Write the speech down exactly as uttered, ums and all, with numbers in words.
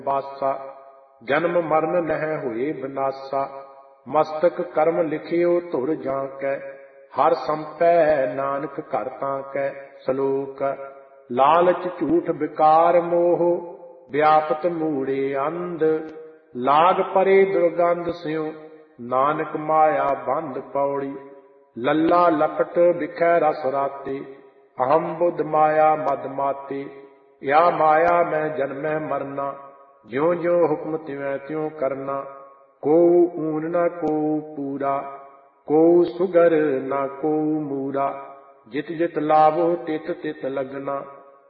ਬਾਸਾ। ਜਨਮ ਮਰਨ ਨਹਿ ਹੋਏ ਬਿਨਾਸਾ। ਮਸਤਕ ਕਰਮ ਲਿਖਿਓ ਧੁਰ ਜਾਂ ਕੈ। ਹਰ ਸੰਪੈ ਨਾਨਕ ਘਰ ਤਾਂ ਕੈ। ਸਲੋਕ। ਲਾਲਚ ਝੂਠ ਵਿਕਾਰ ਮੋਹ। ਵਿਆਪਤ ਮੂੜੇ ਅੰਧ। ਲਾਗ ਪਰੇ ਦੁਰਗੰਧ ਸਿਉ। ਨਾਨਕ ਮਾਇਆ ਬੰਧ ਪੌੜੀ। ਲੱਲਾ ਲਪਟ ਵਿਖੈ ਰਸ ਰਾਤੇ। ਅਹੰ ਬੁੱਧ ਮਾਇਆ ਮਦ ਮਾਤੇ। ਯਾ ਮਾਇਆ ਮੈਂ ਜਨਮੈ ਮਰਨਾ। ਜਿਉ ਜਿਉ ਹੁਕਮ ਤਿਵੈ ਤਿਉ ਕਰਨਾ। ਕੋਉ ਊਨ ਨ ਕੋਉ ਪੂਰਾ। ਕੋਉ ਸੁਗਰ ਨ ਕੋਉ ਮੂਰਾ। ਜਿਤ ਜਿਤ ਲਾਵੋ ਤਿਤ ਤਿਤ ਲਗਨਾ।